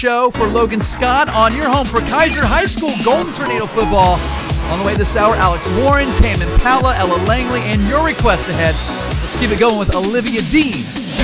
Show for Logan Scott on your home for Kaiser High School Golden Tornado football. On the way this hour, Alex Warren, Taman Pala, Ella Langley, and your request ahead. Let's keep it going with Olivia Dean.